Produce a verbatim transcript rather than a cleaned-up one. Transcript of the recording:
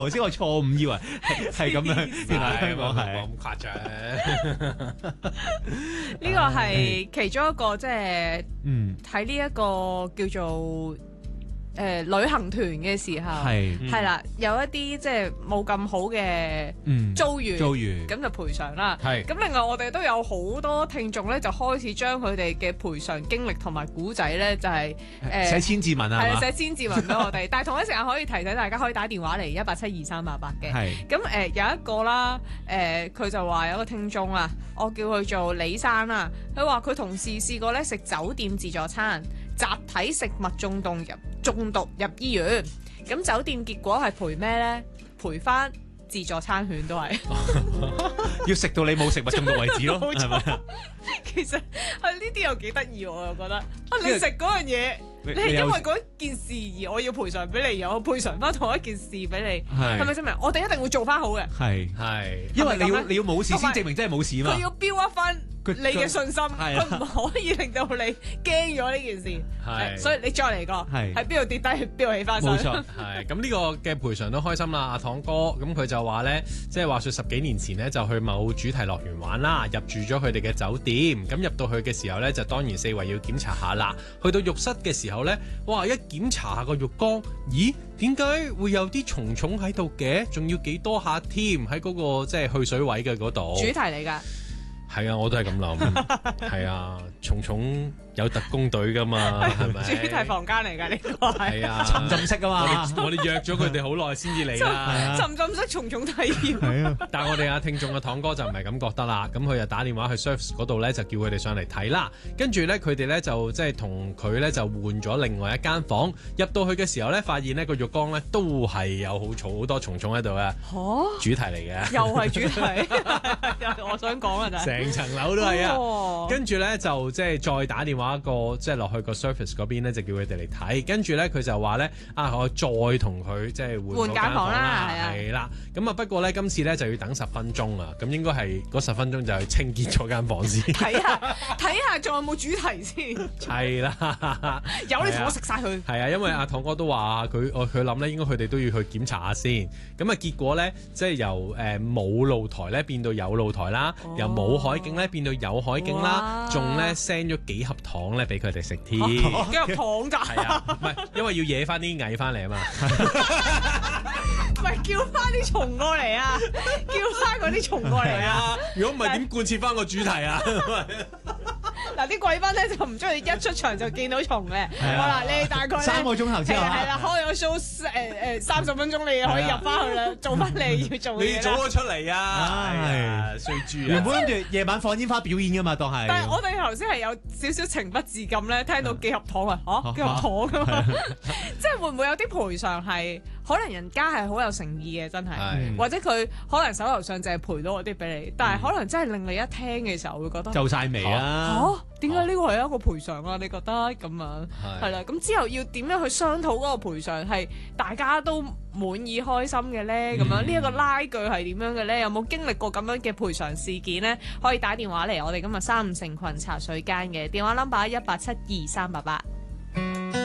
頭先我錯誤以為係係咁樣，原來香港係冇咁誇張。 呢個係其中一個即係嗯睇呢一個叫做。誒、呃、旅行團嘅時候係係啦，有一啲即係冇咁好嘅嗯遭遇， 遭遇咁就賠償啦。 係咁另外我哋都有好多聽眾咧，就開始將佢哋嘅賠償經歷同埋古仔咧，就係、誒、 寫千字文啊， 係啊係嘛寫千字文俾我哋。但係同一時間可以提醒大家，可以打電話嚟一八七二三八八嘅。 係咁誒、呃、有一個啦，誒、呃、佢就話有個聽眾啊，我叫佢做李生啦，佢話佢同事試過咧食酒店自助餐，集體食物中毒入中毒入醫院，咁酒店結果係賠咩咧？賠翻自助餐券都係， 要食到你冇食物中毒為止咯， 冇錯係咪啊？ 其實係呢啲又幾得意，我又覺得啊，你因為食嗰樣嘢。 你你係因你有為嗰件事而我要賠償俾你，而我賠償翻同一件事俾你， 係係咪先明？我哋一定會做翻好嘅。 係係因為你要係咪咁咧你要冇事先同埋證明真係冇事嘛佢。要 build up 翻佢你嘅信心， 係啊佢唔可以令到你驚咗呢件事。 係所以你再嚟過， 係喺邊度跌低，邊度起翻身。 冇錯， 係咁呢個嘅賠償都開心啦，阿堂哥咁佢就話咧，即係話說十幾年前呢，就去某主題樂園玩啦，入住咗佢哋嘅酒店，咁入到去嘅時候呢，就當然四圍要檢查下啦。去到浴室嘅時候呢，哇！一檢查下個浴缸，咦？點解會有啲蟲蟲喺度嘅？仲要幾多下添？喺嗰個即係去水位嘅嗰度。 主題嚟㗎。 係啊，我都係咁諗。係啊，蟲蟲有特工隊噶嘛，係咪？ 主題房間嚟㗎呢個係。 係啊， 沉浸式啊嘛。 我哋約咗佢哋好耐先至嚟啦。 啊沉浸式重重體驗。 係啊， 但係我哋阿聽眾嘅堂哥就唔係咁覺得啦，咁佢就打電話去 service 嗰度咧，就叫佢哋上嚟睇啦。跟住咧，佢哋咧就即係同佢咧就換咗另外一間房。入到去嘅時候咧，發現呢個浴缸咧都係有好嘈好多蟲蟲喺度嘅， 嚇！ 主題嚟嘅， 又係主題，我想講啊，就係。 成層樓都係啊。 哦跟住咧就即係再打電話個即係落去個 service 嗰邊咧，就叫佢哋嚟睇。跟住咧佢就話咧啊，我再同佢即係換換間嗰間房啦房啦， 係啊係啦。咁啊不過咧今次咧就要等十分鐘啊。咁應該係嗰十分鐘就去清潔咗間房先。 睇下睇下仲有冇主題先， 係啦， 有你同我食晒佢。 係啊，因為阿堂哥都話佢，我佢諗咧應該佢哋都要去檢查下先。咁啊結果咧即係由誒冇露台咧變到有露台啦， 哦由冇海景咧變到有海景啦哇， 仲咧 send 咗幾盒糖咧俾佢哋食添。 幾入糖咋？ 係啊，唔係因為要惹翻啲蟻翻嚟啊嘛。 唔係叫翻啲蟲過嚟啊！叫翻嗰啲蟲過嚟啊！ 如果唔係點貫徹翻個主題啊？ 嗱，啲貴賓咧就唔中意一出場就見到蟲嘅。好啦，你哋大概咧三個鐘頭之後啊係啦，開咗 show 誒誒三十分鐘，你可以入翻去啦，做翻你要做嘅你嘢啦。 早咗出嚟啊！ 唉係啊，衰豬啊！ 原本諗住夜晚放煙花表演噶嘛，當係。 但係我哋頭先係有少少情不自禁咧，聽到幾盒糖啊，嚇幾盒糖㗎嘛，即係會唔會有啲賠償係可能人家係好有誠意嘅，真係， 係或者佢可能手頭上淨係賠到嗰啲俾你，但係可能真係令你一聽嘅時候會覺得就晒眉啊！ 嚇點解呢個係一個賠償啊？你覺得咁樣係係啦，咁之後要點樣去商討嗰個賠償係大家都滿意開心嘅咧？咁樣呢一個拉鋸係點樣嘅咧？有冇經歷過咁樣嘅賠償事件咧？可以打電話嚟我哋今日三五成群茶水間嘅電話 number 一八七二三八八。